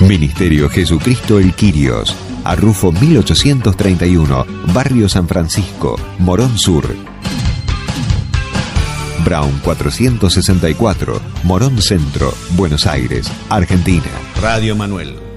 Ministerio Jesucristo el Quirios, Arrufo 1831, Barrio San Francisco, Morón Sur. Brown 464, Morón Centro, Buenos Aires, Argentina. Radio Manuel.